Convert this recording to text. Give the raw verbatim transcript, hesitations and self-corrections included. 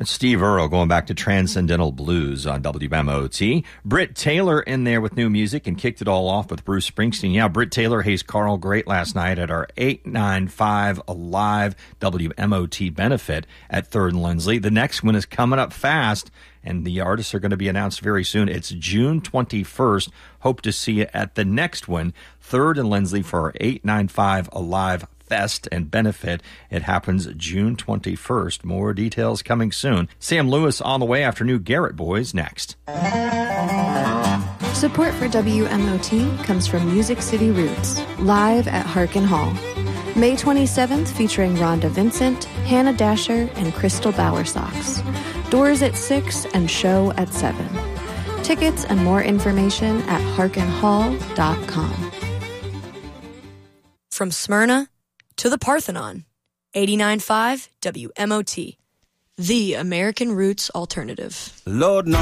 It's Steve Earle going back to Transcendental Blues on W M O T. Britt Taylor in there with new music and kicked it all off with Bruce Springsteen. Yeah, Britt Taylor, Hayes Carl, great last night at our eight ninety-five Alive W M O T benefit at third and Lindsley. The next one is coming up fast, and the artists are going to be announced very soon. It's June twenty-first. Hope to see you at the next one, third and Lindsley, for our eight ninety-five Alive Fest and benefit. It happens June twenty-first. More details coming soon. Sam Lewis on the way after new Garrett Boys next. Support for W M O T comes from Music City Roots, live at Harkin Hall. May twenty-seventh, featuring Rhonda Vincent, Hannah Dasher, and Crystal Bowersox. Doors at six and show at seven. Tickets and more information at harkin hall dot com. From Smyrna to the Parthenon, eighty-nine point five W M O T, the American Roots Alternative. Lord knows